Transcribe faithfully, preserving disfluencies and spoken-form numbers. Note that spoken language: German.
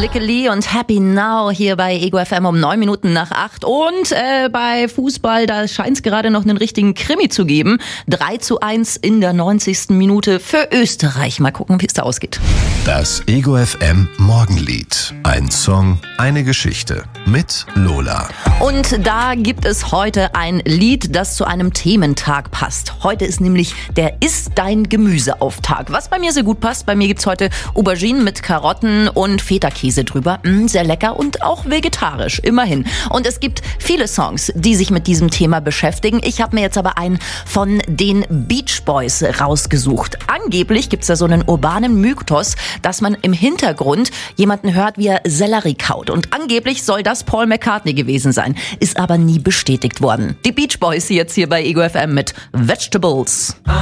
Lickely und Happy Now hier bei Ego F M um neun Minuten nach acht. Und äh, bei Fußball, da scheint es gerade noch einen richtigen Krimi zu geben. drei zu eins in der neunzigsten Minute für Österreich. Mal gucken, wie es da ausgeht. Das Ego F M Morgenlied. Ein Song, eine Geschichte. Mit Lola. Und da gibt es heute ein Lied, das zu einem Thementag passt. Heute ist nämlich der Iss dein Gemüse-Auftag. Was bei mir sehr gut passt. Bei mir gibt's heute Auberginen mit Karotten und Feta-Käse drüber. Mm, sehr lecker und auch vegetarisch, immerhin. Und es gibt viele Songs, die sich mit diesem Thema beschäftigen. Ich habe mir jetzt aber einen von den Beach Boys rausgesucht. Angeblich gibt's da so einen urbanen Mythos, dass man im Hintergrund jemanden hört, wie er Sellerie kaut. Und angeblich soll das Paul McCartney gewesen sein. Ist aber nie bestätigt worden. Die Beach Boys jetzt hier bei Ego F M mit Vegetables.